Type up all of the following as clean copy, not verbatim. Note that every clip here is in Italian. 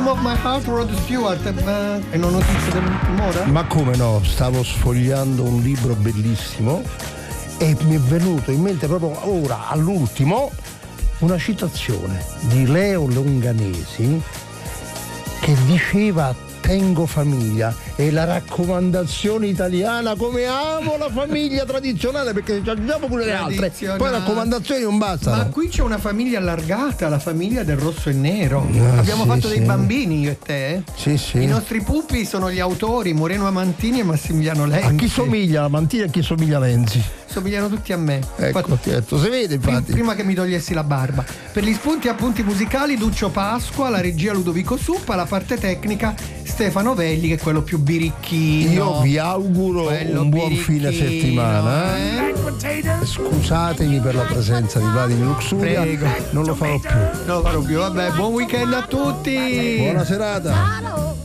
of My Heart, Rod Stewart. E non notizia dell'ultima ora? Ma come no, stavo sfogliando un libro bellissimo e mi è venuto in mente proprio ora, all'ultimo, una citazione di Leo Longanesi che diceva: tengo famiglia, è la raccomandazione italiana, come amo la famiglia tradizionale, perché abbiamo pure le altre, poi raccomandazioni non bastano. Ma qui c'è una famiglia allargata, la famiglia del rosso e nero. Abbiamo fatto dei bambini io e te. Sì. I nostri pupi sono gli autori Moreno Amantini e Massimiliano Lenzi. A chi somiglia Amantini e a chi somiglia Lenzi? Somigliano tutti a me. Ecco, certo, si vede infatti. Prima che mi togliessi la barba. Per gli spunti e appunti musicali Duccio Pasqua, la regia Ludovico Suppa, la parte tecnica Stefano Velli, che è quello più birichino. Io vi auguro un buon fine settimana. Scusatemi per la presenza di Vladimir Luxuria. Prego. Non lo farò più. Non lo farò più. Vabbè, buon weekend a tutti. Buona serata.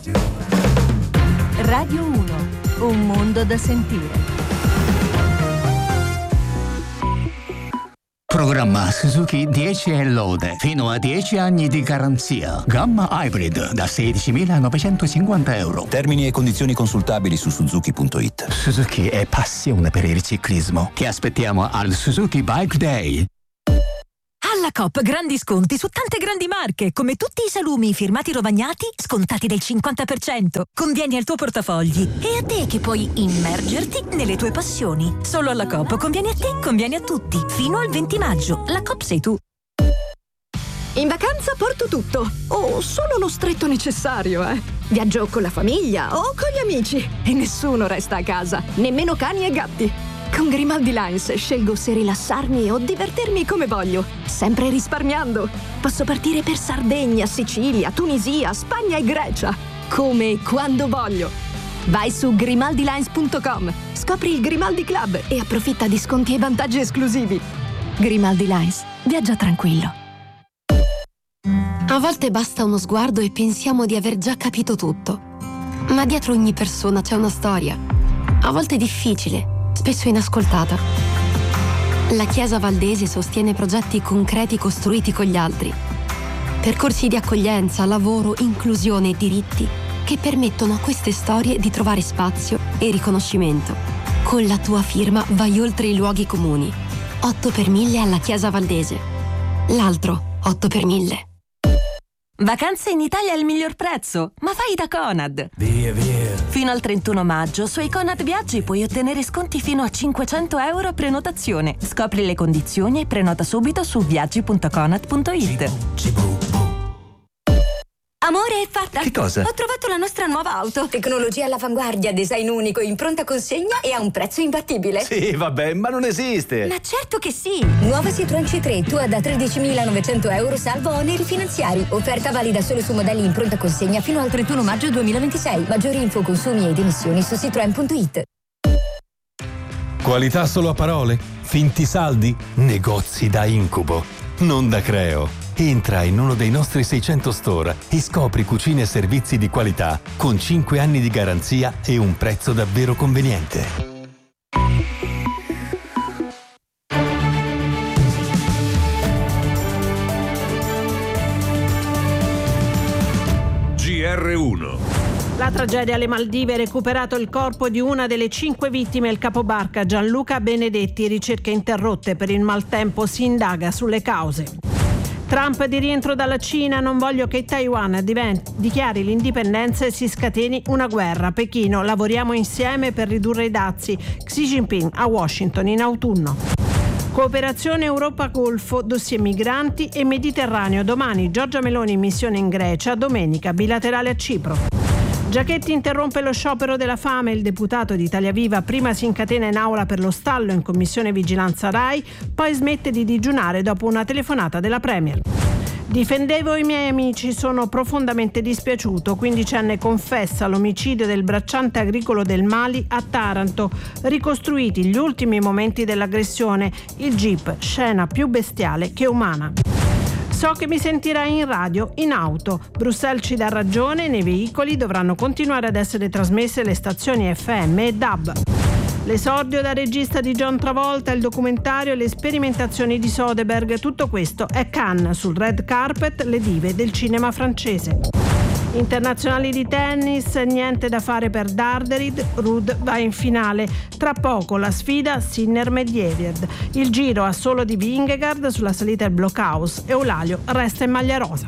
Radio 1, un mondo da sentire. Programma Suzuki 10 e lode, fino a 10 anni di garanzia. Gamma Hybrid da 16.950 euro. Termini e condizioni consultabili su Suzuki.it. Suzuki è passione per il ciclismo. Ti aspettiamo al Suzuki Bike Day. Alla Coop grandi sconti su tante grandi marche, come tutti i salumi firmati Rovagnati scontati del 50%. Convieni al tuo portafogli e a te che puoi immergerti nelle tue passioni. Solo alla Coop conviene a te, conviene a tutti. Fino al 20 maggio. La Coop sei tu. In vacanza porto tutto, o solo lo stretto necessario, Viaggio con la famiglia o con gli amici e nessuno resta a casa, nemmeno cani e gatti. Con Grimaldi Lines scelgo se rilassarmi o divertirmi come voglio, sempre risparmiando. Posso partire per Sardegna, Sicilia, Tunisia, Spagna e Grecia, come e quando voglio. Vai su grimaldilines.com, scopri il Grimaldi Club e approfitta di sconti e vantaggi esclusivi. Grimaldi Lines, viaggia tranquillo. A volte basta uno sguardo e pensiamo di aver già capito tutto. Ma dietro ogni persona c'è una storia, a volte difficile, spesso inascoltata. La Chiesa Valdese sostiene progetti concreti costruiti con gli altri. Percorsi di accoglienza, lavoro, inclusione e diritti che permettono a queste storie di trovare spazio e riconoscimento. Con la tua firma vai oltre i luoghi comuni. 8 per 1000 alla Chiesa Valdese. L'altro 8 per 1000. Vacanze in Italia al miglior prezzo, ma fai da Conad. Via. Fino al 31 maggio sui Conad Viaggi puoi ottenere sconti fino a 500 euro a prenotazione. Scopri le condizioni e prenota subito su viaggi.conad.it. Amore, è fatta! Che cosa? Ho trovato la nostra nuova auto. Tecnologia all'avanguardia, design unico, in pronta consegna e a un prezzo imbattibile. Sì, vabbè, ma non esiste. Ma certo che sì! Nuova Citroën C3, tua da 13.900 euro salvo oneri finanziari. Offerta valida solo su modelli in pronta consegna fino al 31 maggio 2026. Maggiori info, consumi ed emissioni su citroen.it. Qualità solo a parole? Finti saldi? Negozi da incubo, non da Creo. Entra in uno dei nostri 600 store e scopri cucine e servizi di qualità con 5 anni di garanzia e un prezzo davvero conveniente. GR1. La tragedia alle Maldive, recuperato il corpo di una delle 5 vittime, il capobarca Gianluca Benedetti, ricerche interrotte per il maltempo, si indaga sulle cause. Trump di rientro dalla Cina, non voglio che Taiwan dichiari l'indipendenza e si scateni una guerra. Pechino, lavoriamo insieme per ridurre i dazi. Xi Jinping a Washington in autunno. Cooperazione Europa-Golfo, dossier migranti e Mediterraneo. Domani Giorgia Meloni in missione in Grecia, domenica bilaterale a Cipro. Giachetti interrompe lo sciopero della fame, il deputato di Italia Viva prima si incatena in aula per lo stallo in commissione vigilanza Rai, poi smette di digiunare dopo una telefonata della Premier. Difendevo i miei amici, sono profondamente dispiaciuto. 15enne confessa l'omicidio del bracciante agricolo del Mali a Taranto. Ricostruiti gli ultimi momenti dell'aggressione, il jeep, scena più bestiale che umana. So che mi sentirai in radio, in auto. Bruxelles ci dà ragione, nei veicoli dovranno continuare ad essere trasmesse le stazioni FM e DAB. L'esordio da regista di John Travolta, il documentario e le sperimentazioni di Soderbergh, tutto questo è Cannes, sul red carpet, le dive del cinema francese. Internazionali di tennis, niente da fare per Darderid, Ruud va in finale. Tra poco la sfida Sinner-Medvedev. Il giro a solo di Vingegaard sulla salita del Blockhaus e Eulalio resta in maglia rosa.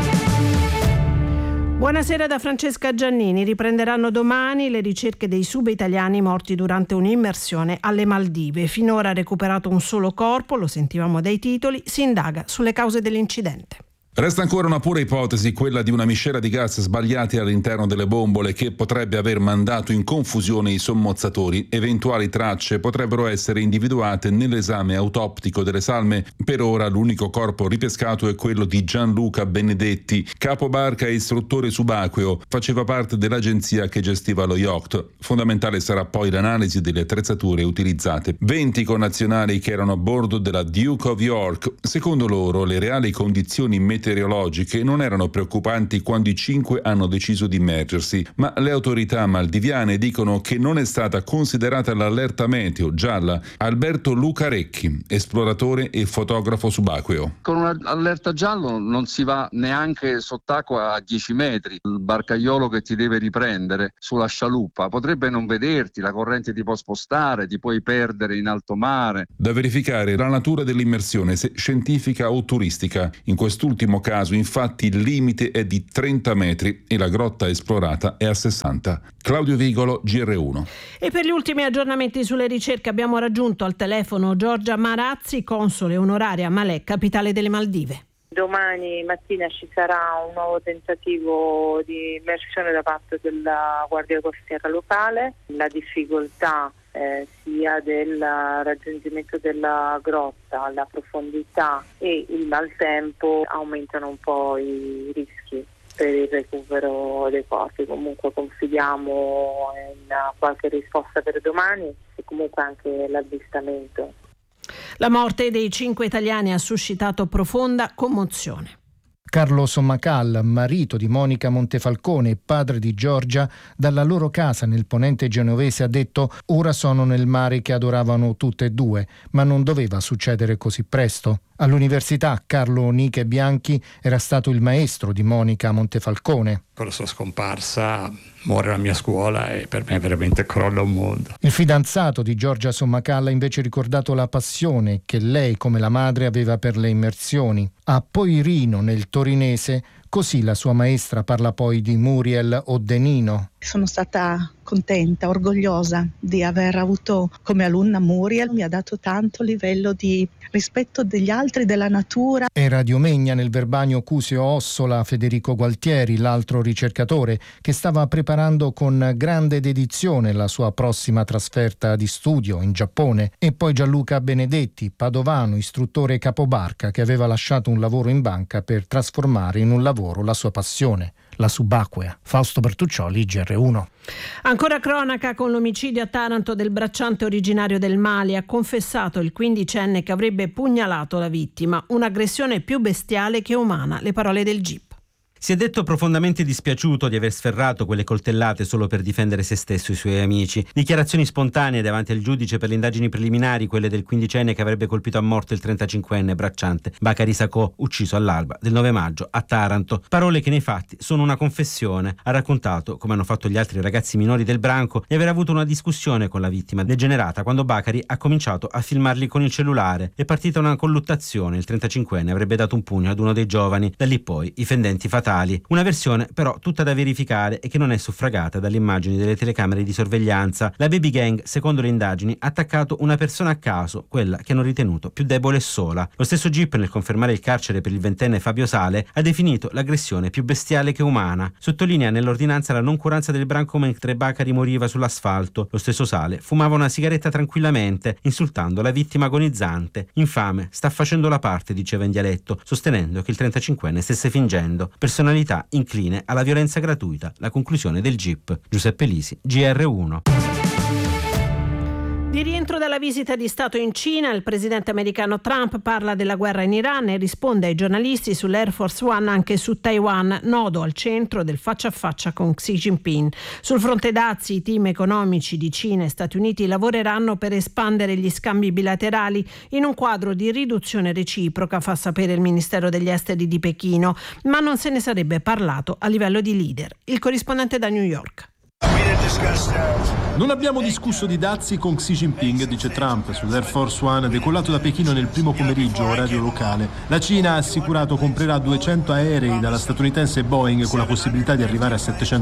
Buonasera da Francesca Giannini. Riprenderanno domani le ricerche dei sub-italiani morti durante un'immersione alle Maldive. Finora recuperato un solo corpo, lo sentivamo dai titoli, si indaga sulle cause dell'incidente. Resta ancora una pura ipotesi, quella di una miscela di gas sbagliati all'interno delle bombole che potrebbe aver mandato in confusione i sommozzatori. Eventuali tracce potrebbero essere individuate nell'esame autoptico delle salme. Per ora l'unico corpo ripescato è quello di Gianluca Benedetti, capobarca e istruttore subacqueo. Faceva parte dell'agenzia che gestiva lo yacht. Fondamentale sarà poi l'analisi delle attrezzature utilizzate. 20 connazionali che erano a bordo della Duke of York. Secondo loro le reali condizioni meteorologiche non erano preoccupanti quando i 5 hanno deciso di immergersi, ma le autorità maldiviane dicono che non è stata considerata l'allerta meteo gialla. Alberto Lucarecchi, esploratore e fotografo subacqueo. Con un'allerta giallo non si va neanche sott'acqua a 10 metri. Il barcaiolo che ti deve riprendere sulla scialuppa potrebbe non vederti, la corrente ti può spostare, ti puoi perdere in alto mare. Da verificare la natura dell'immersione, se scientifica o turistica. In quest'ultimo caso, infatti, il limite è di 30 metri e la grotta esplorata è a 60. Claudio Vigolo, GR1. E per gli ultimi aggiornamenti sulle ricerche abbiamo raggiunto al telefono Giorgia Marazzi, console onoraria a Malé, capitale delle Maldive. Domani mattina ci sarà un nuovo tentativo di immersione da parte della Guardia Costiera locale. La difficoltà sia del raggiungimento della grotta, la profondità e il maltempo aumentano un po' i rischi per il recupero dei corpi. Comunque confidiamo in qualche risposta per domani e comunque anche l'avvistamento. La morte dei 5 italiani ha suscitato profonda commozione. Carlo Sommacal, marito di Monica Montefalcone e padre di Giorgia, dalla loro casa nel ponente genovese ha detto: ora sono nel mare che adoravano tutte e due, ma non doveva succedere così presto. All'università Carlo Niche Bianchi era stato il maestro di Monica Montefalcone. Con la sua scomparsa muore la mia scuola e per me veramente crolla un mondo. Il fidanzato di Giorgia Sommacal ha invece ricordato la passione che lei, come la madre, aveva per le immersioni. A Poirino, nel torinese, così la sua maestra parla poi di Muriel Oddenino. Sono stata contenta, orgogliosa di aver avuto come alunna Muriel. Mi ha dato tanto livello di rispetto degli altri, della natura. Era di Omegna, nel Verbanio Cusio Ossola, Federico Gualtieri, l'altro ricercatore, che stava preparando con grande dedizione la sua prossima trasferta di studio in Giappone. E poi Gianluca Benedetti, padovano, istruttore capobarca, che aveva lasciato un lavoro in banca per trasformare in un lavoro la sua passione, la subacquea. Fausto Bertuccioli, GR1. Ancora cronaca con l'omicidio a Taranto del bracciante originario del Mali. Ha confessato il 15enne che avrebbe pugnalato la vittima. Un'aggressione più bestiale che umana, le parole del GIP. Si è detto profondamente dispiaciuto di aver sferrato quelle coltellate solo per difendere se stesso e i suoi amici. Dichiarazioni spontanee davanti al giudice per le indagini preliminari, quelle del 15enne che avrebbe colpito a morte il 35enne bracciante Bakary Sacco, ucciso all'alba del 9 maggio a Taranto. Parole che nei fatti sono una confessione. Ha raccontato, come hanno fatto gli altri ragazzi minori del branco, di aver avuto una discussione con la vittima, degenerata quando Bakary ha cominciato a filmarli con il cellulare. È partita una colluttazione, il 35enne avrebbe dato un pugno ad uno dei giovani, da lì poi i fendenti fatali. Una versione però tutta da verificare e che non è suffragata dalle immagini delle telecamere di sorveglianza. La baby gang, secondo le indagini, ha attaccato una persona a caso, quella che hanno ritenuto più debole e sola. Lo stesso GIP, nel confermare il carcere per il 20enne Fabio Sale, ha definito l'aggressione più bestiale che umana. Sottolinea nell'ordinanza la noncuranza del branco mentre Bakary moriva sull'asfalto. Lo stesso Sale fumava una sigaretta tranquillamente, insultando la vittima agonizzante. Infame, sta facendo la parte, diceva in dialetto, sostenendo che il 35enne stesse fingendo. Personalità incline alla violenza gratuita. La conclusione del GIP. Giuseppe Lisi, GR1. Di rientro dalla visita di Stato in Cina, il presidente americano Trump parla della guerra in Iran e risponde ai giornalisti sull'Air Force One anche su Taiwan, nodo al centro del faccia a faccia con Xi Jinping. Sul fronte dazi, i team economici di Cina e Stati Uniti lavoreranno per espandere gli scambi bilaterali in un quadro di riduzione reciproca, fa sapere il Ministero degli Esteri di Pechino, ma non se ne sarebbe parlato a livello di leader. Il corrispondente da New York. Non abbiamo discusso di dazi con Xi Jinping, dice Trump, sull'Air Force One decollato da Pechino nel primo pomeriggio orario locale. La Cina ha assicurato comprerà 200 aerei dalla statunitense Boeing con la possibilità di arrivare a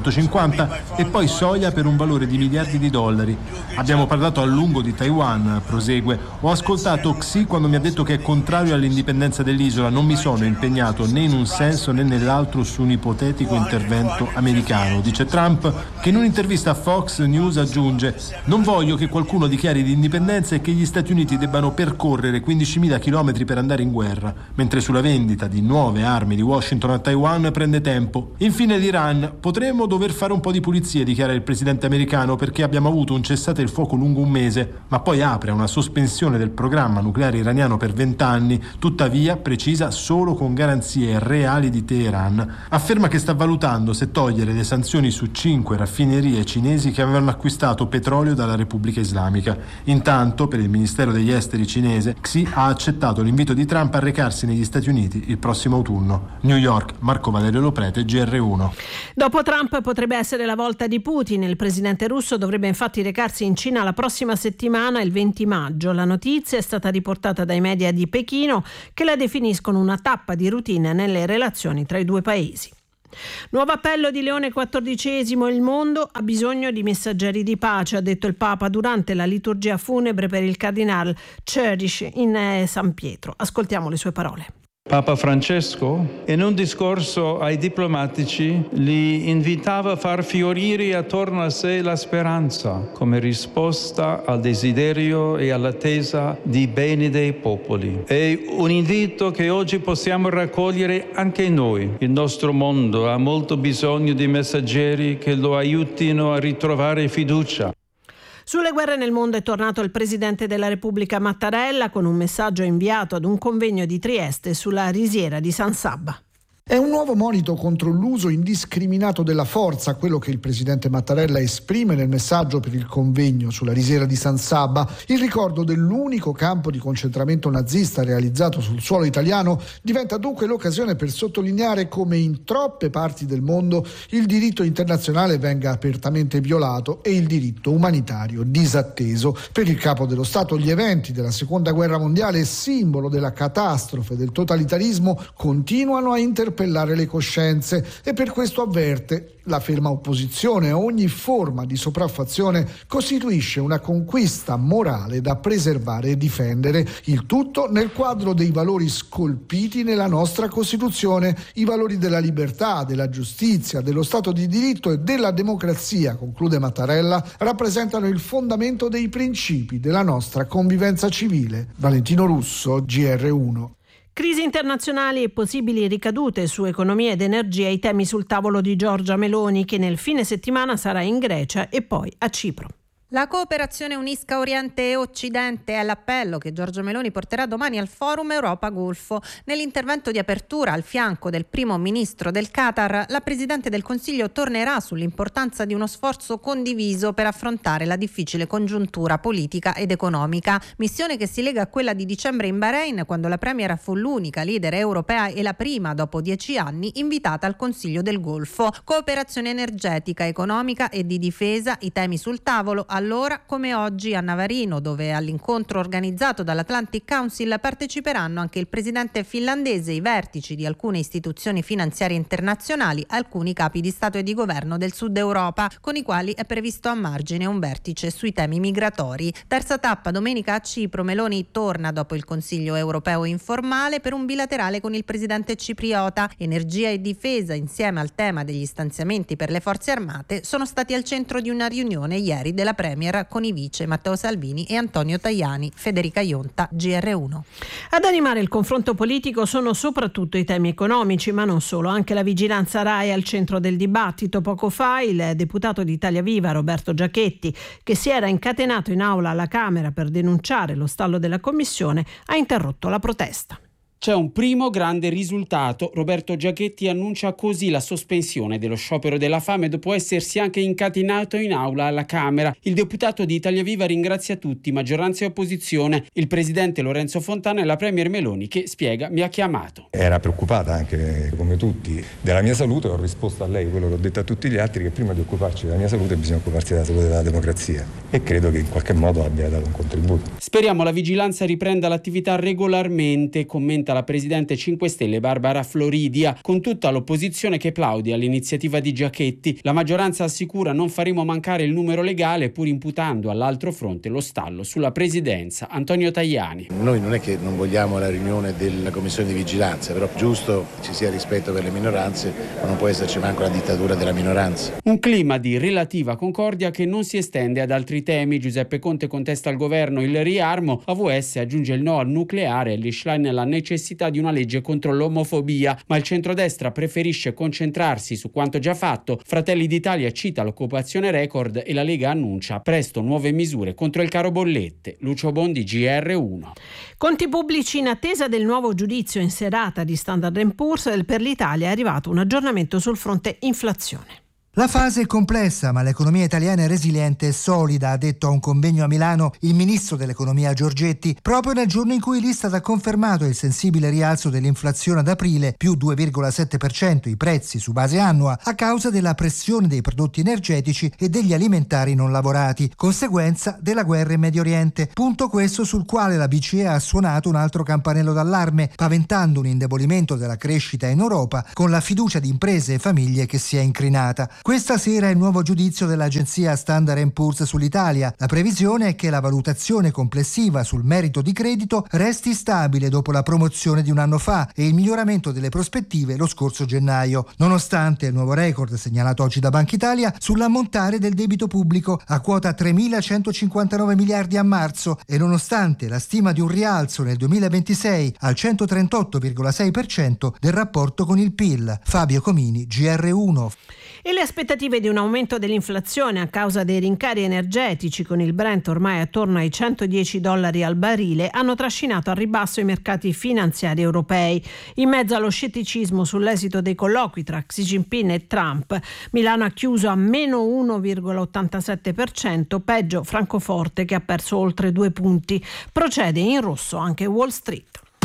750 e poi soia per un valore di miliardi di dollari. Abbiamo parlato a lungo di Taiwan, prosegue. Ho ascoltato Xi quando mi ha detto che è contrario all'indipendenza dell'isola. Non mi sono impegnato né in un senso né nell'altro su un ipotetico intervento americano, dice Trump, che in un'intervista a Fox News aggiunge: non voglio che qualcuno dichiari l'indipendenza e che gli Stati Uniti debbano percorrere 15.000 chilometri per andare in guerra, mentre sulla vendita di nuove armi di Washington a Taiwan prende tempo. Infine l'Iran: potremmo dover fare un po' di pulizie, dichiara il presidente americano, perché abbiamo avuto un cessate il fuoco lungo un mese, ma poi apre a una sospensione del programma nucleare iraniano per 20 anni, tuttavia precisa solo con garanzie reali di Teheran. Afferma che sta valutando se togliere le sanzioni su 5 raffinerie cinesi che avevano acquistato petrolio dalla Repubblica Islamica. Intanto, per il Ministero degli Esteri cinese, Xi ha accettato l'invito di Trump a recarsi negli Stati Uniti il prossimo autunno. New York, Marco Valerio Loprete, GR1. Dopo Trump potrebbe essere la volta di Putin. Il presidente russo dovrebbe infatti recarsi in Cina la prossima settimana, il 20 maggio. La notizia è stata riportata dai media di Pechino, che la definiscono una tappa di routine nelle relazioni tra i due paesi. Nuovo appello di Leone XIV: il mondo ha bisogno di messaggeri di pace, ha detto il Papa durante la liturgia funebre per il cardinale Cherish in San Pietro. Ascoltiamo le sue parole. Papa Francesco, in un discorso ai diplomatici, li invitava a far fiorire attorno a sé la speranza, come risposta al desiderio e all'attesa di bene dei popoli. È un invito che oggi possiamo raccogliere anche noi. Il nostro mondo ha molto bisogno di messaggeri che lo aiutino a ritrovare fiducia. Sulle guerre nel mondo è tornato il presidente della Repubblica Mattarella con un messaggio inviato ad un convegno di Trieste sulla risiera di San Sabba. È un nuovo monito contro l'uso indiscriminato della forza, quello che il presidente Mattarella esprime nel messaggio per il convegno sulla risiera di San Sabba. Il ricordo dell'unico campo di concentramento nazista realizzato sul suolo italiano diventa dunque l'occasione per sottolineare come in troppe parti del mondo il diritto internazionale venga apertamente violato e il diritto umanitario disatteso. Per il capo dello Stato gli eventi della Seconda Guerra Mondiale, simbolo della catastrofe del totalitarismo, continuano a interpellare le coscienze e per questo avverte: la ferma opposizione a ogni forma di sopraffazione costituisce una conquista morale da preservare e difendere, il tutto nel quadro dei valori scolpiti nella nostra Costituzione, i valori della libertà, della giustizia, dello Stato di diritto e della democrazia, conclude Mattarella, rappresentano il fondamento dei principi della nostra convivenza civile. Valentino Russo, GR1. Crisi internazionali e possibili ricadute su economia ed energia, i temi sul tavolo di Giorgia Meloni, che nel fine settimana sarà in Grecia e poi a Cipro. La cooperazione unisca Oriente e Occidente è l'appello che Giorgia Meloni porterà domani al Forum Europa-Golfo. Nell'intervento di apertura al fianco del primo ministro del Qatar, la Presidente del Consiglio tornerà sull'importanza di uno sforzo condiviso per affrontare la difficile congiuntura politica ed economica, missione che si lega a quella di dicembre in Bahrain, quando la Premier fu l'unica leader europea e la prima dopo 10 anni invitata al Consiglio del Golfo. Cooperazione energetica, economica e di difesa, i temi sul tavolo. Allora, come oggi a Navarino, dove all'incontro organizzato dall'Atlantic Council parteciperanno anche il presidente finlandese, i vertici di alcune istituzioni finanziarie internazionali, alcuni capi di Stato e di Governo del Sud Europa, con i quali è previsto a margine un vertice sui temi migratori. Terza tappa domenica a Cipro. Meloni torna dopo il Consiglio europeo informale per un bilaterale con il presidente cipriota. Energia e difesa, insieme al tema degli stanziamenti per le forze armate, sono stati al centro di una riunione ieri della Premier Premier con i vice Matteo Salvini e Antonio Tajani. Federica Ionta, GR1. Ad animare il confronto politico sono soprattutto i temi economici, ma non solo, anche la vigilanza RAI è al centro del dibattito. Poco fa il deputato di Italia Viva Roberto Giachetti, che si era incatenato in aula alla Camera per denunciare lo stallo della Commissione, ha interrotto la protesta. C'è un primo grande risultato. Roberto Giachetti annuncia così la sospensione dello sciopero della fame dopo essersi anche incatenato in aula alla Camera. Il deputato di Italia Viva ringrazia tutti, maggioranza e opposizione, il presidente Lorenzo Fontana e la premier Meloni che, spiega, mi ha chiamato. Era preoccupata anche, come tutti, della mia salute. Ho risposto a lei quello che ho detto a tutti gli altri, che prima di occuparci della mia salute bisogna occuparsi della salute della democrazia, e credo che in qualche modo abbia dato un contributo. Speriamo la vigilanza riprenda l'attività regolarmente, commenta la presidente 5 Stelle Barbara Floridia, con tutta l'opposizione che plaude all'iniziativa di Giachetti. La maggioranza assicura non faremo mancare il numero legale, pur imputando all'altro fronte lo stallo sulla presidenza. Antonio Tajani. Noi non è che non vogliamo la riunione della commissione di vigilanza, però giusto ci sia rispetto per le minoranze, ma non può esserci manco la dittatura della minoranza. Un clima di relativa concordia che non si estende ad altri temi. Giuseppe Conte contesta al governo il riarmo, AVS aggiunge il no al nucleare e Schlein la necessità di una legge contro l'omofobia, ma il centrodestra preferisce concentrarsi su quanto già fatto. Fratelli d'Italia cita l'occupazione record e la Lega annuncia presto nuove misure contro il caro bollette. Lucio Bondi, GR1. Conti pubblici in attesa del nuovo giudizio in serata di Standard & Poor's. Per l'Italia è arrivato un aggiornamento sul fronte inflazione. La fase è complessa, ma l'economia italiana è resiliente e solida, ha detto a un convegno a Milano il ministro dell'economia Giorgetti, proprio nel giorno in cui l'Istat ha confermato il sensibile rialzo dell'inflazione ad aprile, più 2,7% i prezzi su base annua, a causa della pressione dei prodotti energetici e degli alimentari non lavorati, conseguenza della guerra in Medio Oriente. Punto questo sul quale la BCE ha suonato un altro campanello d'allarme, paventando un indebolimento della crescita in Europa, con la fiducia di imprese e famiglie che si è incrinata. Questa sera è il nuovo giudizio dell'agenzia Standard & Poor's sull'Italia. La previsione è che la valutazione complessiva sul merito di credito resti stabile dopo la promozione di un anno fa e il miglioramento delle prospettive lo scorso gennaio, nonostante il nuovo record segnalato oggi da Banca Italia sull'ammontare del debito pubblico a quota 3.159 miliardi a marzo e nonostante la stima di un rialzo nel 2026 al 138,6% del rapporto con il PIL. Fabio Comini, GR1. E le aspettative di un aumento dell'inflazione a causa dei rincari energetici, con il Brent ormai attorno ai $110 al barile, hanno trascinato al ribasso i mercati finanziari europei. In mezzo allo scetticismo sull'esito dei colloqui tra Xi Jinping e Trump, Milano ha chiuso a meno 1,87%, peggio Francoforte che ha perso oltre 2 punti. Procede in rosso anche Wall Street.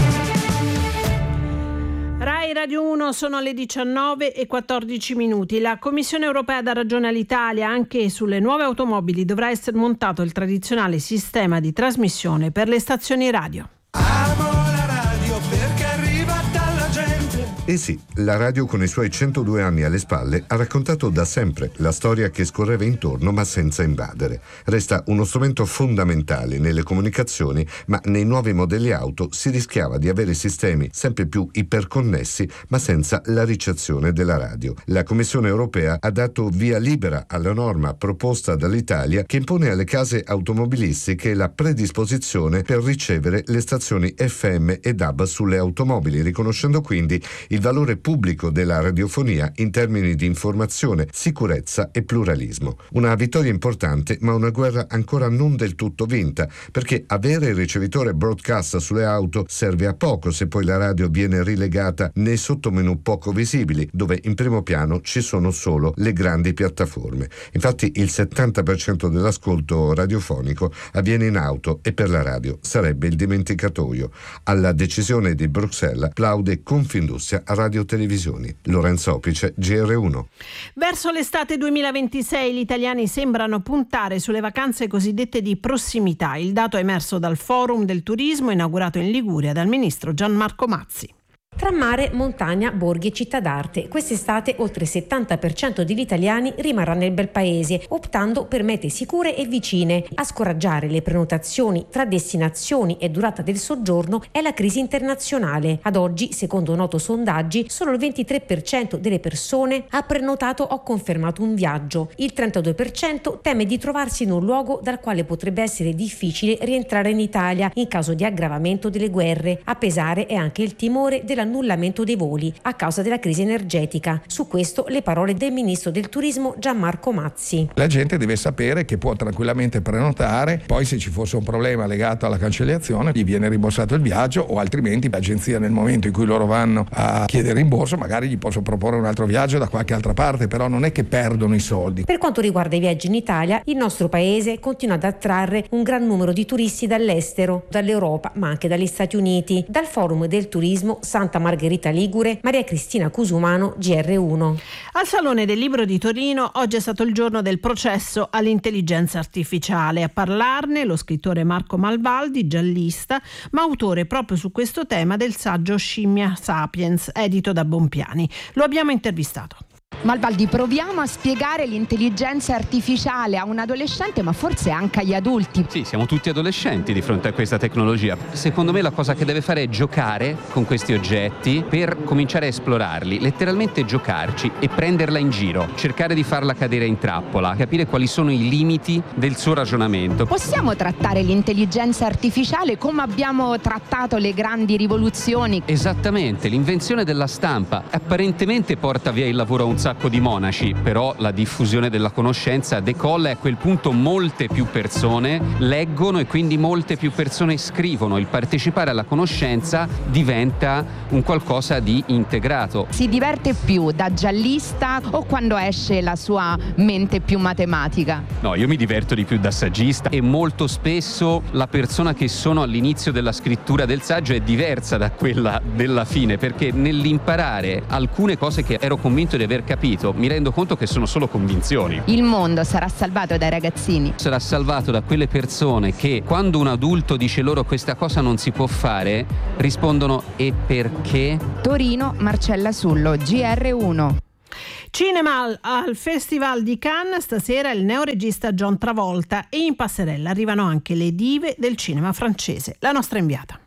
Rai Radio 1, sono le 19:14. La Commissione europea dà ragione all'Italia: anche sulle nuove automobili dovrà essere montato il tradizionale sistema di trasmissione per le stazioni radio. Amo la radio perché arriva dalla gente. Eh sì, la radio con i suoi 102 anni alle spalle ha raccontato da sempre la storia che scorreva intorno ma senza invadere. Resta uno strumento fondamentale nelle comunicazioni, ma nei nuovi modelli auto si rischiava di avere sistemi sempre più iperconnessi ma senza la ricezione della radio. La Commissione europea ha dato via libera alla norma proposta dall'Italia che impone alle case automobilistiche la predisposizione per ricevere le stazioni FM e DAB sulle automobili, riconoscendo quindi il valore pubblico della radiofonia in termini di informazione, sicurezza e pluralismo. Una vittoria importante, ma una guerra ancora non del tutto vinta, perché avere il ricevitore broadcast sulle auto serve a poco se poi la radio viene rilegata nei sottomenu poco visibili, dove in primo piano ci sono solo le grandi piattaforme. Infatti il 70% dell'ascolto radiofonico avviene in auto e per la radio sarebbe il dimenticatoio. Alla decisione di Bruxelles plaude Confindustria Radio Televisioni. Lorenzo Opice, GR1. Verso l'estate 2026 gli italiani sembrano puntare sulle vacanze cosiddette di prossimità. Il dato è emerso dal Forum del Turismo inaugurato in Liguria dal ministro Gianmarco Mazzi. tra mare, montagna, borghi e città d'arte. Quest'estate oltre il 70% degli italiani rimarrà nel bel paese, optando per mete sicure e vicine. A scoraggiare le prenotazioni tra destinazioni e durata del soggiorno è la crisi internazionale. Ad oggi, secondo noto sondaggi, solo il 23% delle persone ha prenotato o confermato un viaggio. Il 32% teme di trovarsi in un luogo dal quale potrebbe essere difficile rientrare in Italia in caso di aggravamento delle guerre. A pesare è anche il timore dell'annullamento dei voli a causa della crisi energetica. Su questo le parole del ministro del turismo Gianmarco Mazzi. La gente deve sapere che può tranquillamente prenotare, poi se ci fosse un problema legato alla cancellazione gli viene rimborsato il viaggio, o altrimenti l'agenzia, nel momento in cui loro vanno a chiedere rimborso, magari gli posso proporre un altro viaggio da qualche altra parte, però non è che perdono i soldi. Per quanto riguarda i viaggi in Italia, il nostro paese continua ad attrarre un gran numero di turisti dall'estero, dall'Europa ma anche dagli Stati Uniti. Dal Forum del Turismo Santa Margherita Ligure, Maria Cristina Cusumano, GR1. Al Salone del Libro di Torino oggi è stato il giorno del processo all'intelligenza artificiale. A parlarne lo scrittore Marco Malvaldi, giallista, ma autore proprio su questo tema del saggio Scimmia Sapiens, edito da Bompiani. Lo abbiamo intervistato. Malvaldi, proviamo a spiegare l'intelligenza artificiale a un adolescente, ma forse anche agli adulti. Sì, siamo tutti adolescenti di fronte a questa tecnologia. Secondo me la cosa che deve fare è giocare con questi oggetti per cominciare a esplorarli, letteralmente giocarci e prenderla in giro, cercare di farla cadere in trappola, capire quali sono i limiti del suo ragionamento. Possiamo trattare l'intelligenza artificiale come abbiamo trattato le grandi rivoluzioni? Esattamente, l'invenzione della stampa apparentemente porta via il lavoro a un sacco di monaci, però la diffusione della conoscenza decolla e a quel punto molte più persone leggono e quindi molte più persone scrivono. Il partecipare alla conoscenza diventa un qualcosa di integrato. Si diverte più da giallista o quando esce la sua mente più matematica? No, io mi diverto di più da saggista, e molto spesso la persona che sono all'inizio della scrittura del saggio è diversa da quella della fine, perché nell'imparare alcune cose che ero convinto di aver capito, mi rendo conto che sono solo convinzioni. Il mondo sarà salvato dai ragazzini? Sarà salvato da quelle persone che, quando un adulto dice loro questa cosa non si può fare, rispondono: e perché? Torino, Marcella Sullo, GR1. Cinema al Festival di Cannes, stasera il neoregista John Travolta, e in passerella arrivano anche le dive del cinema francese. La nostra inviata.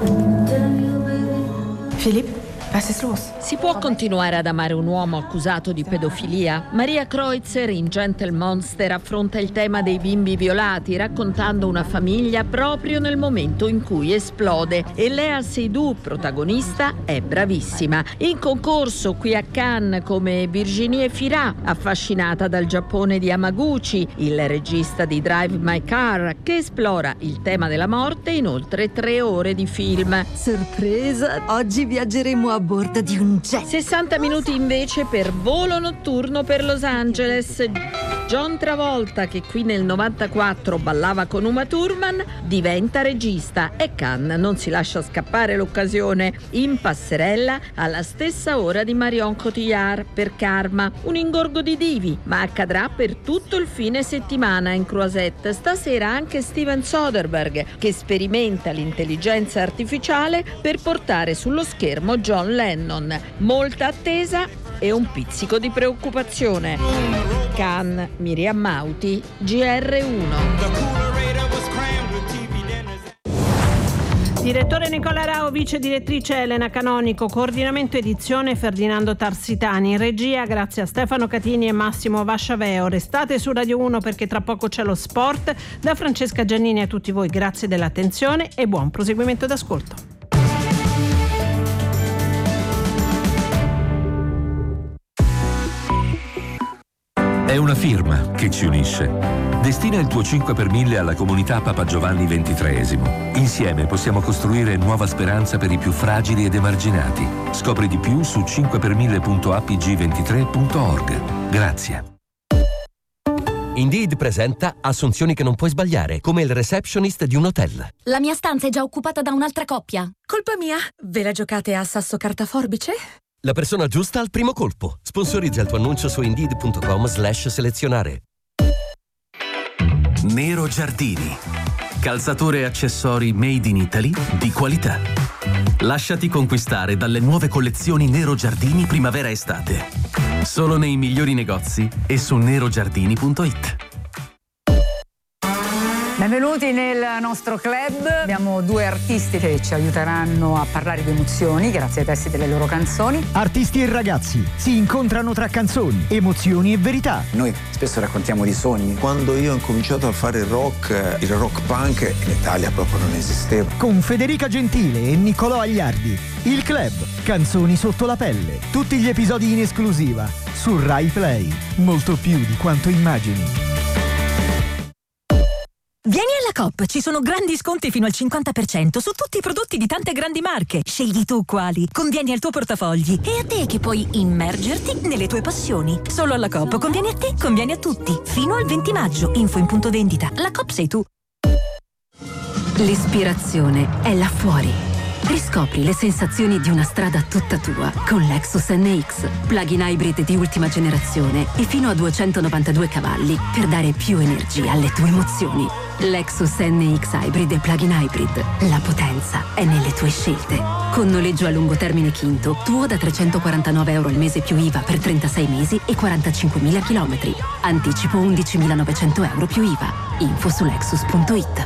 Philippe? Si può continuare ad amare un uomo accusato di pedofilia? Maria Kreutzer in Gentle Monster affronta il tema dei bimbi violati, raccontando una famiglia proprio nel momento in cui esplode, e Léa Seydoux, protagonista, è bravissima. In concorso qui a Cannes come Virginie Fira, affascinata dal Giappone di Hamaguchi, il regista di Drive My Car, che esplora il tema della morte in oltre 3 ore di film. Sorpresa, oggi viaggeremo a bordo di un jet. 60 minuti invece per Volo notturno per Los Angeles. John Travolta, che qui nel 94 ballava con Uma Thurman, diventa regista, e Cannes non si lascia scappare l'occasione. In passerella alla stessa ora di Marion Cotillard per Karma, un ingorgo di divi, ma accadrà per tutto il fine settimana in Croisette. Stasera anche Steven Soderbergh, che sperimenta l'intelligenza artificiale per portare sullo schermo John Lennon. Molta attesa e un pizzico di preoccupazione. Cannes, Miriam Mauti, GR1. Direttore Nicola Rao, vice direttrice Elena Canonico, coordinamento edizione Ferdinando Tarsitani, in regia grazie a Stefano Catini e Massimo Vasciaveo. Restate su Radio 1 perché tra poco c'è lo sport. Da Francesca Giannini a tutti voi grazie dell'attenzione e buon proseguimento d'ascolto. È una firma che ci unisce. Destina il tuo 5 per 1000 alla comunità Papa Giovanni XXIII. Insieme possiamo costruire nuova speranza per i più fragili ed emarginati. Scopri di più su 5per1000.apg23.org. Grazie. Indeed presenta assunzioni che non puoi sbagliare, come il receptionist di un hotel. La mia stanza è già occupata da un'altra coppia. Colpa mia? Ve la giocate a sasso carta forbice? La persona giusta al primo colpo. Sponsorizza il tuo annuncio su Indeed.com/selezionare. Nero Giardini. Calzature e accessori made in Italy di qualità. Lasciati conquistare dalle nuove collezioni Nero Giardini primavera-estate. Solo nei migliori negozi e su nerogiardini.it. Benvenuti nel nostro club. Abbiamo 2 artisti che ci aiuteranno a parlare di emozioni grazie ai testi delle loro canzoni. Artisti e ragazzi si incontrano tra canzoni, emozioni e verità. Noi spesso raccontiamo di sogni. Quando io ho incominciato a fare il rock punk in Italia proprio non esisteva. Con Federica Gentile e Niccolò Agliardi. Il club, canzoni sotto la pelle. Tutti gli episodi in esclusiva su Rai Play. Molto più di quanto immagini. Vieni alla Coop, ci sono grandi sconti fino al 50% su tutti i prodotti di tante grandi marche. Scegli tu quali, convieni al tuo portafogli e a te che puoi immergerti nelle tue passioni. Solo alla Coop conviene a te, conviene a tutti. Fino al 20 maggio, info in punto vendita. La Coop sei tu. L'ispirazione è là fuori. Riscopri le sensazioni di una strada tutta tua con Lexus NX, plug-in hybrid di ultima generazione e fino a 292 cavalli per dare più energia alle tue emozioni. Lexus NX Hybrid e plug-in hybrid. La potenza è nelle tue scelte. Con noleggio a lungo termine Quinto, tuo da €349 al mese più IVA per 36 mesi e 45.000 chilometri. Anticipo €11.900 più IVA. Info su Lexus.it.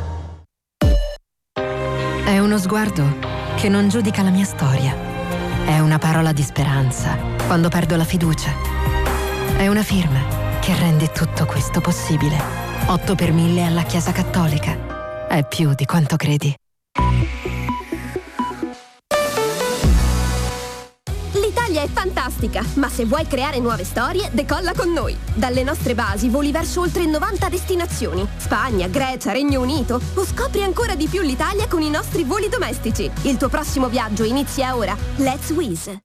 È uno sguardo che non giudica la mia storia. È una parola di speranza quando perdo la fiducia. È una firma che rende tutto questo possibile. 8 per 1000 alla Chiesa Cattolica. È più di quanto credi. L'Italia è fantastica, ma se vuoi creare nuove storie, decolla con noi. Dalle nostre basi voli verso oltre 90 destinazioni. Spagna, Grecia, Regno Unito. O scopri ancora di più l'Italia con i nostri voli domestici. Il tuo prossimo viaggio inizia ora. Let's Wizz.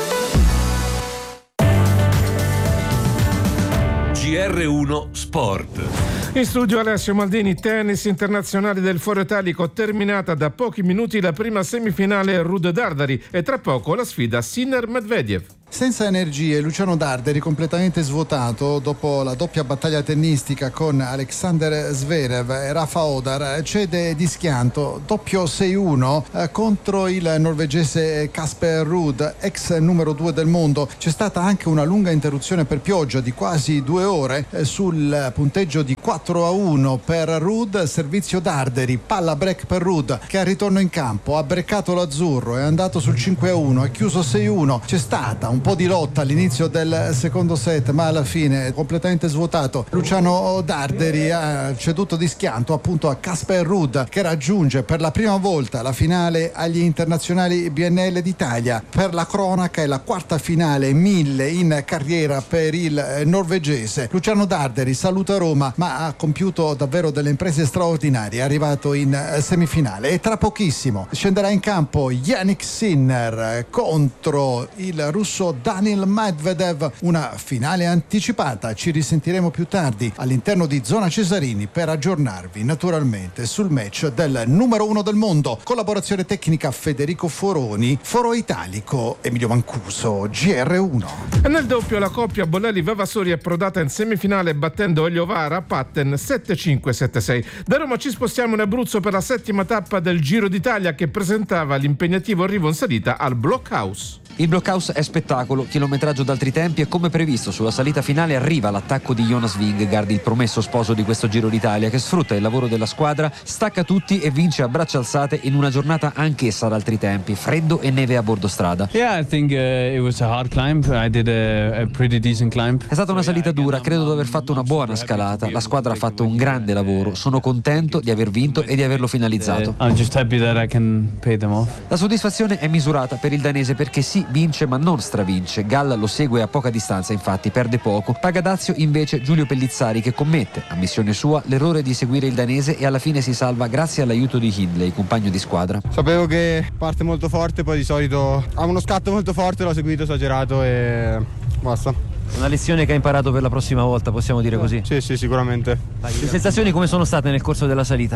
GR1 Sport. In studio Alessio Maldini. Tennis internazionale del Foro Italico, terminata da pochi minuti la prima semifinale Ruud-Dardari e tra poco la sfida Sinner-Medvedev. Senza energie, Luciano Darderi completamente svuotato dopo la doppia battaglia tennistica con Alexander Zverev e Rafa Odar, cede di schianto, doppio 6-1 contro il norvegese Casper Ruud, ex numero 2 del mondo. C'è stata anche una lunga interruzione per pioggia di quasi 2 ore sul punteggio di 4-1 per Ruud, servizio Darderi, palla break per Ruud che al ritorno in campo ha breccato l'azzurro, è andato sul 5-1, è chiuso 6-1, c'è stata un po' di lotta all'inizio del secondo set, ma alla fine completamente svuotato. Luciano Darderi ha ceduto di schianto appunto a Casper Ruud, che raggiunge per la prima volta la finale agli internazionali BNL d'Italia. Per la cronaca è la quarta finale 1000 in carriera per il norvegese. Luciano Darderi saluta Roma, ma ha compiuto davvero delle imprese straordinarie, è arrivato in semifinale e tra pochissimo scenderà in campo Jannik Sinner contro il russo Daniil Medvedev, una finale anticipata. Ci risentiremo più tardi all'interno di Zona Cesarini per aggiornarvi naturalmente sul match del numero 1 del mondo. Collaborazione tecnica Federico Foroni, Foro Italico Emilio Mancuso, GR1. E nel doppio la coppia Bolelli-Vavassori è approdata in semifinale battendo Eliovara a Patten 7-5-7-6. Da Roma ci spostiamo in Abruzzo per la settima tappa del Giro d'Italia che presentava l'impegnativo arrivo in salita al Blockhouse. Il Blockhouse è spettacolo, chilometraggio d'altri tempi e come previsto sulla salita finale arriva l'attacco di Jonas Vingegaard, il promesso sposo di questo Giro d'Italia, che sfrutta il lavoro della squadra, stacca tutti e vince a braccia alzate in una giornata anch'essa ad altri tempi, freddo e neve a bordo strada. I think it was a hard climb. I did a pretty decent climb. È stata una salita dura, credo di aver fatto una buona scalata, la squadra ha fatto un grande lavoro, sono contento di aver vinto e di averlo finalizzato. I'm just happy that I can pay them off. La soddisfazione è misurata per il danese perché sì, vince ma non stravince. Gall lo segue a poca distanza, infatti perde poco. Paga dazio invece Giulio Pellizzari, che commette, a missione sua, l'errore di seguire il danese e alla fine si salva grazie all'aiuto di Hindley, compagno di squadra. Sapevo che parte molto forte, poi di solito ha uno scatto molto forte, l'ho seguito esagerato e basta. Una lezione che ha imparato per la prossima volta, possiamo dire così? Sì, sicuramente. Le sensazioni come sono state nel corso della salita?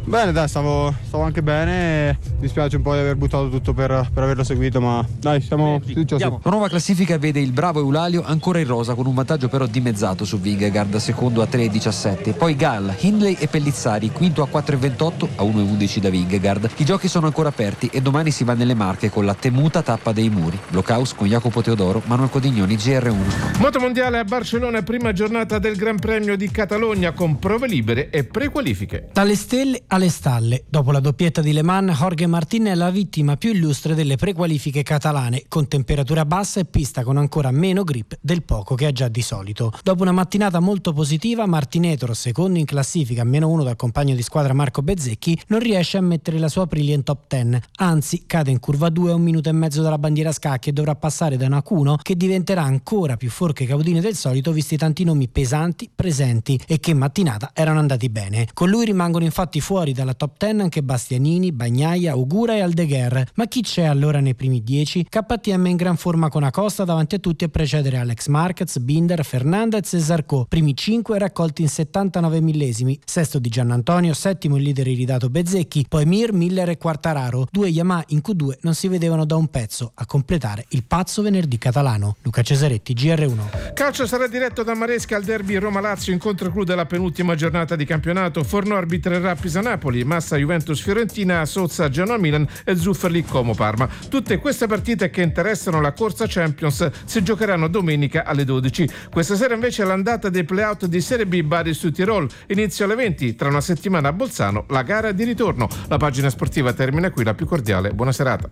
Bene, dai, stavo anche bene. Mi spiace un po' di aver buttato tutto per averlo seguito, ma dai, siamo successi. La nuova classifica vede il bravo Eulalia ancora in rosa, con un vantaggio però dimezzato su Vingegaard, secondo a 3,17. Poi Gall, Hindley e Pellizzari, quinto a 4,28, a 1,11 da Vingegaard. I giochi sono ancora aperti e domani si va nelle Marche con la temuta tappa dei muri. Blockhouse con Jacopo Teodoro, Manuel Codignoni, GR1. Motomondiale a Barcellona, prima giornata del Gran Premio di Catalogna con prove libere e prequalifiche. Dalle stelle alle stalle. Dopo la doppietta di Le Mans, Jorge Martin è la vittima più illustre delle prequalifiche catalane, con temperatura bassa e pista con ancora meno grip del poco che ha già di solito. Dopo una mattinata molto positiva, Martinetro, secondo in classifica, -1 dal compagno di squadra Marco Bezzecchi, non riesce a mettere la sua Aprilia in top 10, anzi cade in curva 2 a 1 minuto e mezzo dalla bandiera scacchi e dovrà passare da una Q1 che diventerà ancora più forche caudine del solito, visti tanti nomi pesanti presenti e che in mattinata erano andati bene. Con lui rimangono infatti fuori dalla top 10 anche Bastianini, Bagnaia, Augura e Aldeguer. Ma chi c'è allora nei primi 10? KTM in gran forma con Acosta davanti a tutti a precedere Alex Marquez, Binder, Fernandez e Zarco. Primi 5 raccolti in 79 millesimi. Sesto di Giannantonio, settimo il leader iridato Bezzecchi, poi Mir, Miller e Quartararo. 2 Yamaha in Q2 non si vedevano da un pezzo, a completare il pazzo venerdì catalano. Luca Cesaretti, GR1. Calcio sarà diretto da Maresca al derby Roma-Lazio, incontro clou della penultima giornata di campionato. Forno arbitrerà Pisa-Napoli, Massa Juventus-Fiorentina, Sozza Genoa-Milan e Zufferli Como-Parma. Tutte queste partite che interessano la corsa Champions si giocheranno domenica alle 12. Questa sera invece l'andata dei play-out di Serie B Bari su Tirol. Inizio alle 20, tra una settimana a Bolzano, la gara di ritorno. La pagina sportiva termina qui, la più cordiale buona serata.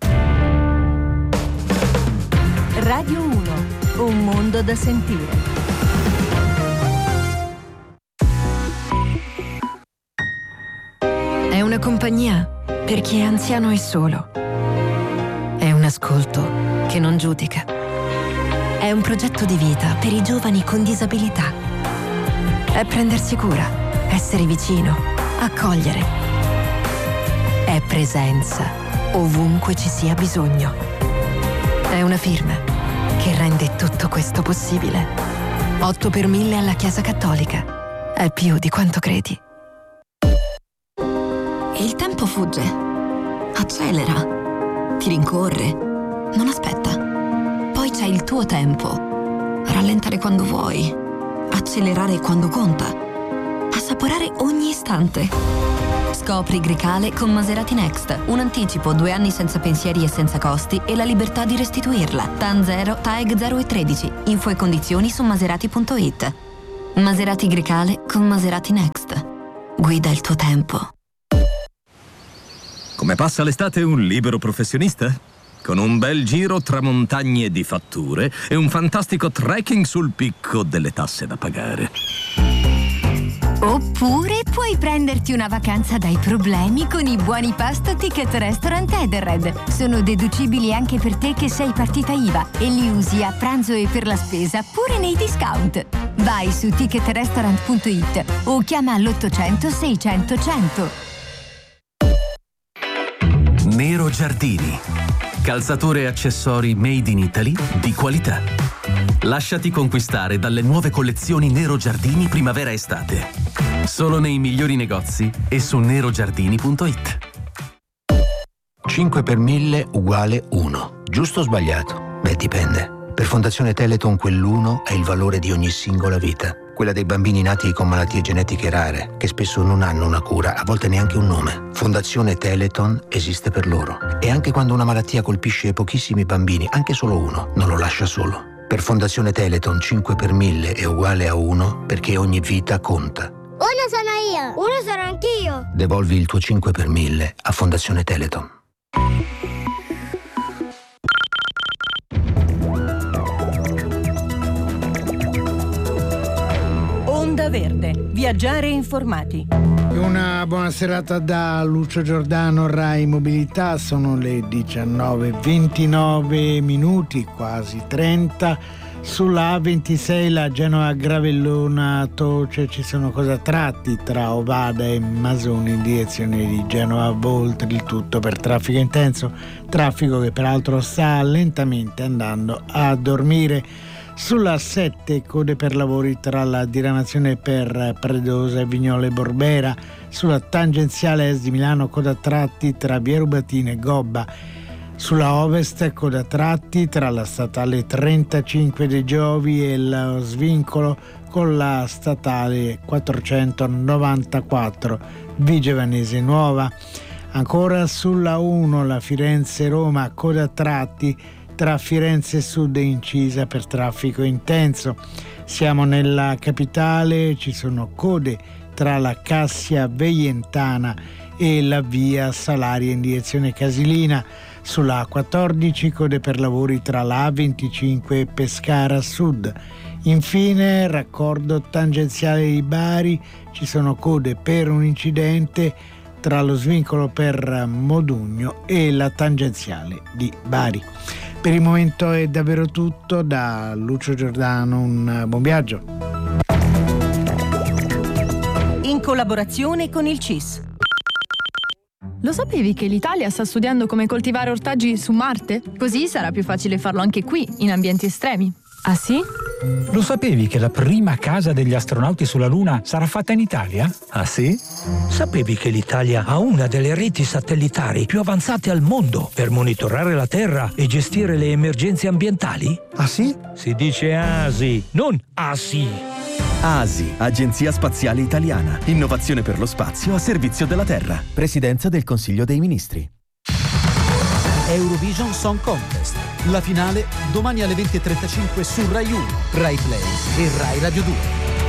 Radio 1, un mondo da sentire. È una compagnia per chi è anziano e solo. È un ascolto che non giudica. È un progetto di vita per i giovani con disabilità. È prendersi cura, essere vicino, accogliere. È presenza ovunque ci sia bisogno. È una firma che rende tutto questo possibile. 8 per 1000 alla Chiesa Cattolica. È più di quanto credi. Il tempo fugge, accelera, ti rincorre, non aspetta. Poi c'è il tuo tempo. Rallentare quando vuoi, accelerare quando conta, assaporare ogni istante. Scopri Grecale con Maserati Next. Un anticipo, 2 anni senza pensieri e senza costi e la libertà di restituirla. TAN 0, TAEG 0 e 13. Info e condizioni su maserati.it. Maserati Grecale con Maserati Next. Guida il tuo tempo. Come passa l'estate un libero professionista? Con un bel giro tra montagne di fatture e un fantastico trekking sul picco delle tasse da pagare. Oppure puoi prenderti una vacanza dai problemi con i buoni pasto Ticket Restaurant Edenred. Sono deducibili anche per te che sei partita IVA e li usi a pranzo e per la spesa pure nei discount. Vai su ticketrestaurant.it o chiama all'800 600 100. Nero Giardini. Calzature e accessori made in Italy di qualità. Lasciati conquistare dalle nuove collezioni Nero Giardini primavera-estate. Solo nei migliori negozi e su nerogiardini.it. 5 per 1000 uguale 1. Giusto o sbagliato? Beh, dipende. Per Fondazione Teleton quell'1 è il valore di ogni singola vita. Quella dei bambini nati con malattie genetiche rare, che spesso non hanno una cura, a volte neanche un nome. Fondazione Teleton esiste per loro. E anche quando una malattia colpisce pochissimi bambini, anche solo uno, non lo lascia solo. Per Fondazione Teleton 5 per 1000 è uguale a 1 perché ogni vita conta. 1 sono io, 1 sono anch'io. Devolvi il tuo 5 per 1000 a Fondazione Teleton. Onda Verde, viaggiare informati. Una buona serata da Lucio Giordano, Rai Mobilità. Sono le 19:29 minuti, quasi 30. Sulla A26 la Genova-Gravellona Toce ci sono tratti tra Ovada e Masoni in direzione di Genova Voltri, il tutto per traffico intenso, traffico che peraltro sta lentamente andando a dormire. Sulla 7 code per lavori tra la diramazione per Predosa e Vignole Borbera. Sulla tangenziale est di Milano coda a tratti tra via Rubatina e Gobba. Sulla ovest coda a tratti tra la statale 35 dei Giovi e lo svincolo con la statale 494 Vigevanese Nuova. Ancora sulla 1 la Firenze-Roma coda a tratti tra Firenze Sud e Incisa per traffico intenso. Siamo nella capitale, ci sono code tra la Cassia Veientana e la via Salaria in direzione Casilina. Sulla A14 code per lavori tra la A25 e Pescara Sud. Infine, raccordo tangenziale di Bari, ci sono code per un incidente tra lo svincolo per Modugno e la tangenziale di Bari. Per il momento è davvero tutto, da Lucio Giordano un buon viaggio. In collaborazione con il CIS. Lo sapevi che l'Italia sta studiando come coltivare ortaggi su Marte? Così sarà più facile farlo anche qui, in ambienti estremi. Ah sì? Lo sapevi che la prima casa degli astronauti sulla Luna sarà fatta in Italia? Ah sì? Sapevi che l'Italia ha una delle reti satellitari più avanzate al mondo per monitorare la Terra e gestire le emergenze ambientali? Ah sì? Si dice ASI, non ASI. ASI, Agenzia Spaziale Italiana. Innovazione per lo spazio a servizio della Terra. Presidenza del Consiglio dei Ministri. Eurovision Song Contest. La finale domani alle 20.35 su Rai 1, Rai Play e Rai Radio 2.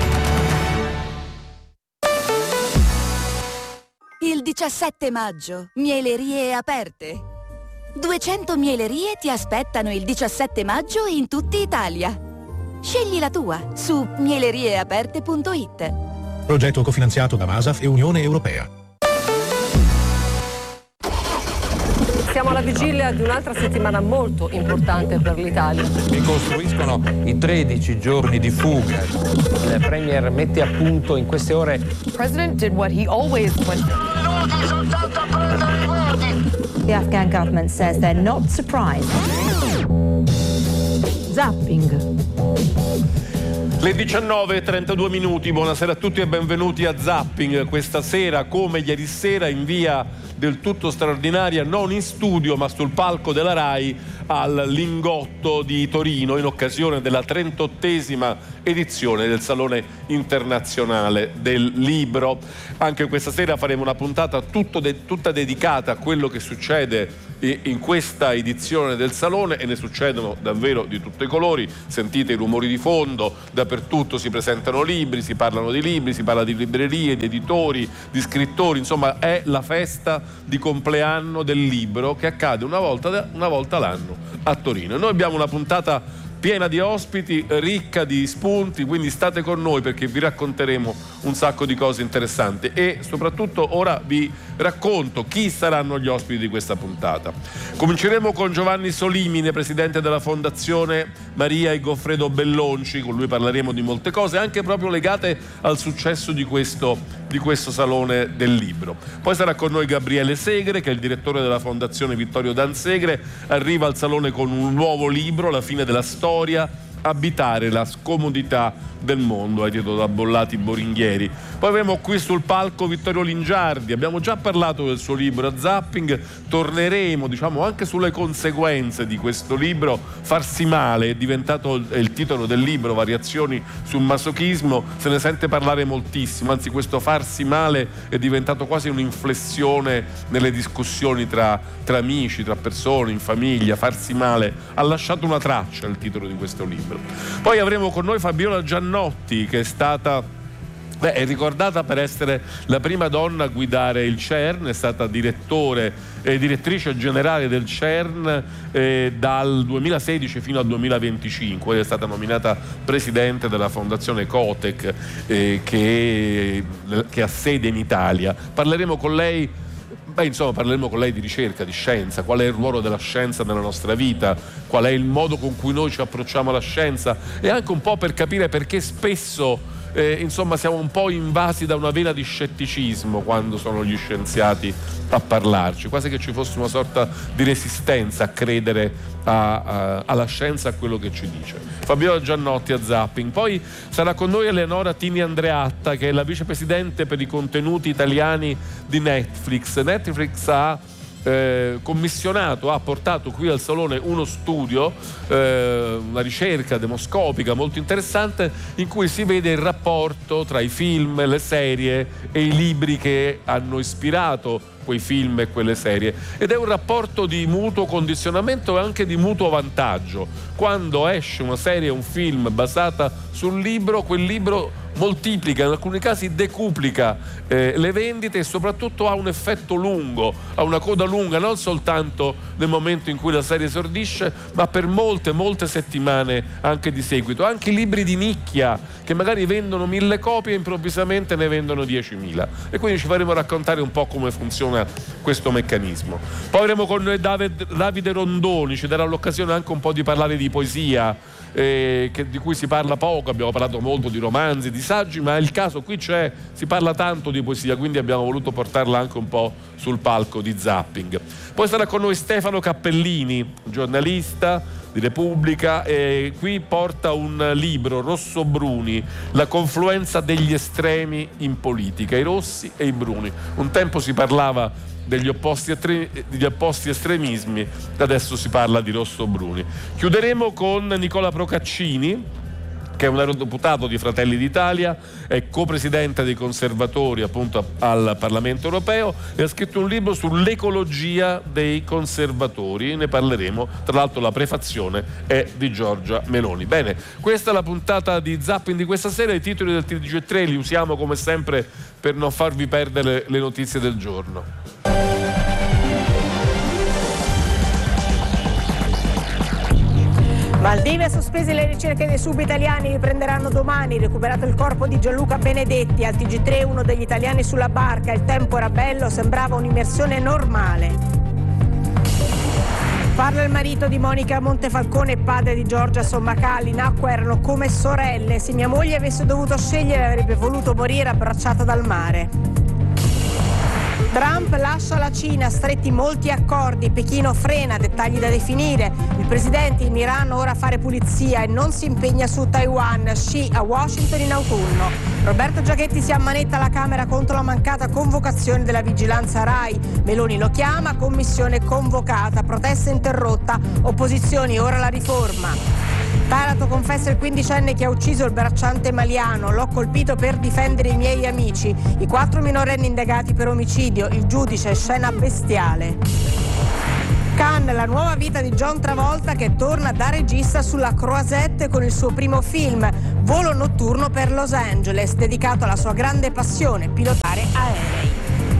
Il 17 maggio, mielerie aperte. 200 mielerie ti aspettano il 17 maggio in tutta Italia. Scegli la tua su mielerieaperte.it. Progetto cofinanziato da Masaf e Unione Europea. Siamo alla vigilia di un'altra settimana molto importante per l'Italia. Ricostruiscono i 13 giorni di fuga. Il Premier mette a punto in queste ore. The President did what he always went. The Afghan government says they're not surprised. Zapping. Le 19:32, buonasera a tutti e benvenuti a Zapping. Questa sera, come ieri sera, in via del tutto straordinaria, non in studio ma sul palco della Rai al Lingotto di Torino, in occasione della 38esima edizione del Salone Internazionale del Libro. Anche questa sera faremo una puntata tutta dedicata a quello che succede in questa edizione del Salone, e ne succedono davvero di tutti i colori. Sentite i rumori di fondo, dappertutto si presentano libri, si parlano di libri, si parla di librerie, di editori, di scrittori, insomma è la festa di compleanno del libro che accade una volta l'anno a Torino. Noi abbiamo una puntata piena di ospiti, ricca di spunti, quindi state con noi perché vi racconteremo un sacco di cose interessanti e soprattutto ora vi racconto chi saranno gli ospiti di questa puntata. Cominceremo con Giovanni Solimine, presidente della Fondazione Maria e Goffredo Bellonci. Con lui parleremo di molte cose, anche proprio legate al successo di questo Salone del Libro. Poi sarà con noi Gabriele Segre, che è il direttore della Fondazione Vittorio D'Ansegre. Arriva al Salone con un nuovo libro, La fine della storia, Abitare la scomodità del mondo, edito da Bollati Boringhieri. Poi avremo qui sul palco Vittorio Lingiardi. Abbiamo già parlato del suo libro a Zapping, torneremo anche sulle conseguenze di questo libro. Farsi male è diventato il titolo del libro, variazioni sul masochismo, se ne sente parlare moltissimo, anzi questo farsi male è diventato quasi un'inflessione nelle discussioni tra amici, tra persone, in famiglia. Farsi male ha lasciato una traccia, il titolo di questo libro. Poi avremo con noi Fabiola Giannotti, che è stata è ricordata per essere la prima donna a guidare il CERN, è stata direttrice generale del CERN dal 2016 fino al 2025, è stata nominata presidente della Fondazione Cotec che ha sede in Italia. Parleremo con lei di ricerca, di scienza, qual è il ruolo della scienza nella nostra vita, qual è il modo con cui noi ci approcciamo alla scienza, e anche un po' per capire perché spesso insomma siamo un po' invasi da una vena di scetticismo quando sono gli scienziati a parlarci, quasi che ci fosse una sorta di resistenza a credere alla scienza, a quello che ci dice. Fabiola Giannotti a Zapping. Poi sarà con noi Eleonora Tini Andreatta, che è la vicepresidente per i contenuti italiani di Netflix. Netflix ha portato qui al Salone uno studio, una ricerca demoscopica molto interessante, in cui si vede il rapporto tra i film, le serie e i libri che hanno ispirato quei film e quelle serie, ed è un rapporto di mutuo condizionamento e anche di mutuo vantaggio. Quando esce una serie o un film basata sul libro, quel libro moltiplica, in alcuni casi decuplica le vendite, e soprattutto ha un effetto lungo, ha una coda lunga, non soltanto nel momento in cui la serie esordisce, ma per molte settimane anche di seguito. Anche i libri di nicchia, che magari vendono 1000 copie, improvvisamente ne vendono 10.000, e quindi ci faremo raccontare un po' come funziona questo meccanismo. Poi avremo con noi Davide Rondoni, ci darà l'occasione anche un po' di parlare di poesia, di cui si parla poco. Abbiamo parlato molto di romanzi, di saggi, ma il caso qui si parla tanto di poesia, quindi abbiamo voluto portarla anche un po' sul palco di Zapping. Poi sarà con noi Stefano Cappellini, giornalista di Repubblica, e qui porta un libro, Rosso Bruni, la confluenza degli estremi in politica, i rossi e i bruni. Un tempo si parlava degli opposti estremismi, adesso si parla di Rosso Bruni. Chiuderemo con Nicola Procaccini, che è un eurodeputato di Fratelli d'Italia, è copresidente dei conservatori appunto al Parlamento europeo, e ha scritto un libro sull'ecologia dei conservatori. Ne parleremo, tra l'altro la prefazione è di Giorgia Meloni. Bene, questa è la puntata di Zapping di questa sera. I titoli del TG3 li usiamo come sempre per non farvi perdere le notizie del giorno. Maldive sospese le ricerche dei subitaliani, riprenderanno domani. Recuperato il corpo di Gianluca Benedetti. Al TG3 uno degli italiani sulla barca. Il tempo era bello, sembrava un'immersione normale. Parla il marito di Monica Montefalcone, padre di Giorgia Sommacalli. In acqua erano come sorelle. Se mia moglie avesse dovuto scegliere, avrebbe voluto morire abbracciata dal mare. Trump lascia la Cina, stretti molti accordi. Pechino frena, dettagli da definire. Il presidente in Iran ora a fare pulizia e non si impegna su Taiwan. Xi a Washington in autunno. Roberto Giachetti si ammanetta alla Camera contro la mancata convocazione della vigilanza Rai. Meloni lo chiama, commissione convocata, protesta interrotta, opposizioni, ora la riforma. Taranto confessa il 15enne che ha ucciso il bracciante maliano. L'ho colpito per difendere i miei amici. I 4 minorenni indagati per omicidio. Il giudice, scena bestiale. Cannes, la nuova vita di John Travolta, che torna da regista sulla Croisette con il suo primo film, Volo notturno per Los Angeles, dedicato alla sua grande passione, pilotare aerei.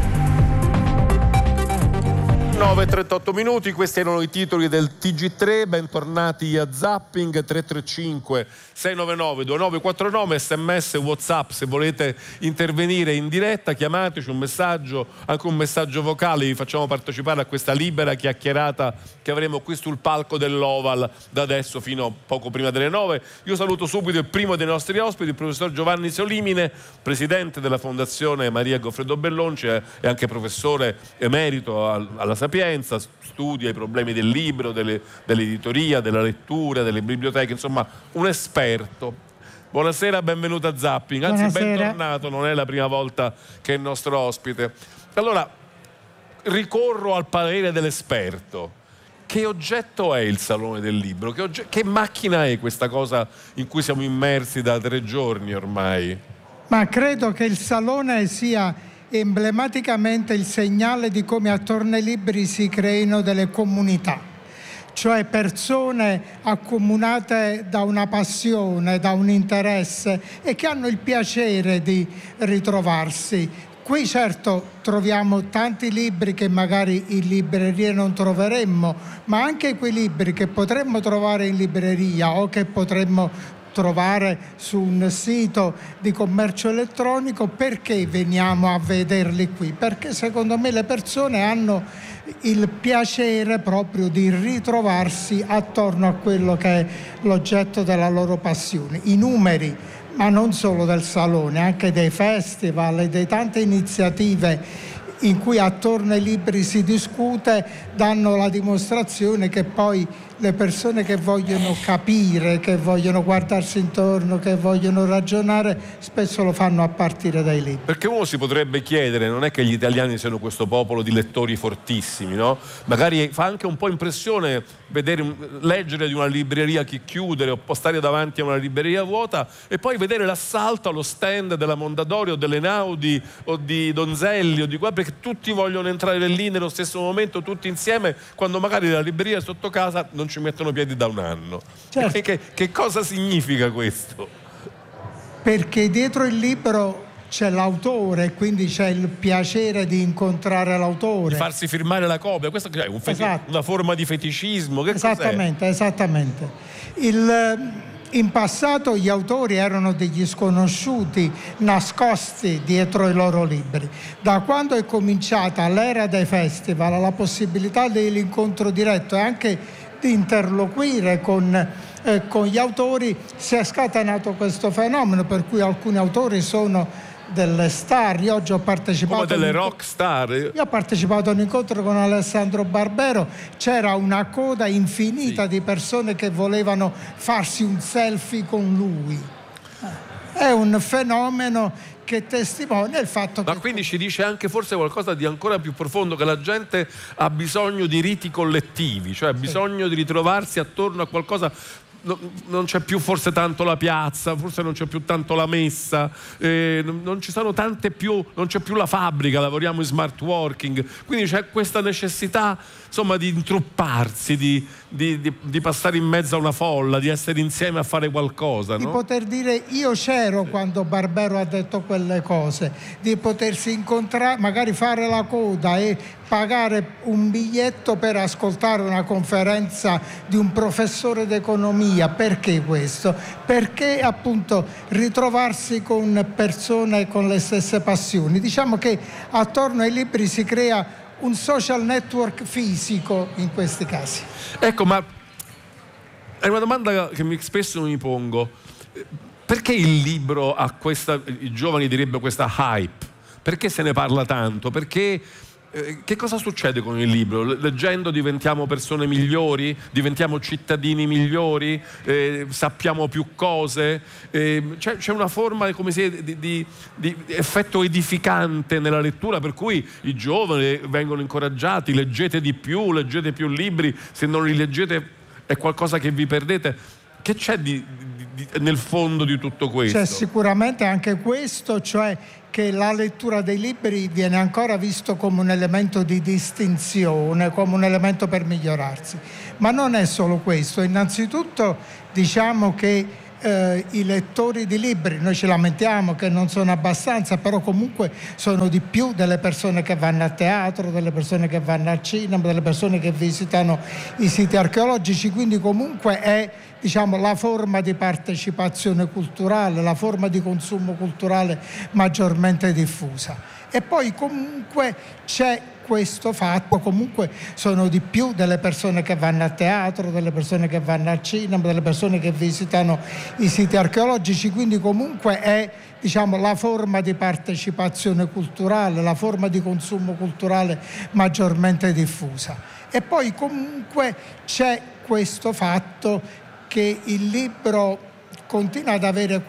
9:38 minuti, questi erano i titoli del TG3, bentornati a Zapping. 335 699 2949, sms, whatsapp, se volete intervenire in diretta chiamateci, un messaggio, anche un messaggio vocale, vi facciamo partecipare a questa libera chiacchierata che avremo qui sul palco dell'Oval da adesso fino a poco prima delle 9. Io saluto subito il primo dei nostri ospiti, il professor Giovanni Solimine, presidente della Fondazione Maria Goffredo Bellonci e anche professore emerito alla Sapienza, studia i problemi del libro, dell'editoria, della lettura, delle biblioteche, insomma un esperto. Buonasera, benvenuto a Zapping, anzi bentornato, non è la prima volta che è il nostro ospite. Allora, ricorro al parere dell'esperto. Che oggetto è il Salone del Libro? Che macchina è questa cosa in cui siamo immersi da 3 giorni ormai? Ma credo che il Salone sia emblematicamente il segnale di come attorno ai libri si creino delle comunità, cioè persone accomunate da una passione, da un interesse e che hanno il piacere di ritrovarsi. Qui certo troviamo tanti libri che magari in libreria non troveremmo, ma anche quei libri che potremmo trovare in libreria o che potremmo trovare su un sito di commercio elettronico. Perché veniamo a vederli qui? Perché secondo me le persone hanno il piacere proprio di ritrovarsi attorno a quello che è l'oggetto della loro passione. I numeri, ma non solo del Salone, anche dei festival e di tante iniziative in cui attorno ai libri si discute, danno la dimostrazione che poi le persone che vogliono capire, che vogliono guardarsi intorno, che vogliono ragionare, spesso lo fanno a partire dai libri. Perché uno si potrebbe chiedere, non è che gli italiani siano questo popolo di lettori fortissimi, no? Magari fa anche un po' impressione leggere di una libreria che chiudere, o stare davanti a una libreria vuota e poi vedere l'assalto allo stand della Mondadori o dell'Einaudi o di Donzelli o di qua, perché tutti vogliono entrare lì nello stesso momento, tutti insieme, quando magari la libreria sotto casa non ci mettono piedi da un anno. Certo. Che cosa significa questo? Perché dietro il libro c'è l'autore, quindi c'è il piacere di incontrare l'autore, di farsi firmare la copia. Questo è una forma di feticismo. Che esattamente. In passato gli autori erano degli sconosciuti nascosti dietro i loro libri. Da quando è cominciata l'era dei festival, la possibilità dell'incontro diretto e anche di interloquire con gli autori, si è scatenato questo fenomeno per cui alcuni autori sono delle star. Io oggi ho partecipato come delle rock star. Io ho partecipato a un incontro con Alessandro Barbero, c'era una coda infinita di persone che volevano farsi un selfie con lui. È un fenomeno che testimonia il fatto che... Ma quindi ci dice anche forse qualcosa di ancora più profondo, che la gente ha bisogno di riti collettivi, cioè ha bisogno di ritrovarsi attorno a qualcosa. Non c'è più forse tanto la piazza, forse non c'è più tanto la messa, non ci sono tante più, non c'è più la fabbrica, lavoriamo in smart working, quindi c'è questa necessità, insomma, di intrupparsi, di passare in mezzo a una folla, di essere insieme a fare qualcosa, di no? poter dire io c'ero quando Barbero ha detto quelle cose, di potersi incontrare, magari fare la coda e pagare un biglietto per ascoltare una conferenza di un professore d'economia. Perché questo? Perché appunto ritrovarsi con persone con le stesse passioni. Diciamo che attorno ai libri si crea un social network fisico in questi casi. Ecco, ma è una domanda che spesso mi pongo. Perché il libro ha questa, i giovani direbbero questa hype? Perché se ne parla tanto? Perché che cosa succede con il libro? Leggendo diventiamo persone migliori? Diventiamo cittadini migliori? Sappiamo più cose? C'è una forma, come se, di effetto edificante nella lettura, per cui i giovani vengono incoraggiati: leggete di più, leggete più libri, se non li leggete è qualcosa che vi perdete. Che c'è nel fondo di tutto questo? C'è sicuramente anche questo, cioè che la lettura dei libri viene ancora visto come un elemento di distinzione, come un elemento per migliorarsi. Ma non è solo questo. Innanzitutto diciamo che i lettori di libri, noi ci lamentiamo che non sono abbastanza, però comunque sono di più delle persone che vanno a teatro, delle persone che vanno al cinema, delle persone che visitano i siti archeologici, quindi comunque è, diciamo, la forma di partecipazione culturale, la forma di consumo culturale maggiormente diffusa. E poi comunque c'è questo fatto, comunque sono di più delle persone che vanno a teatro, delle persone che vanno al cinema, delle persone che visitano i siti archeologici, quindi comunque è, diciamo, la forma di partecipazione culturale, la forma di consumo culturale maggiormente diffusa. E poi comunque c'è questo fatto che il libro continua ad avere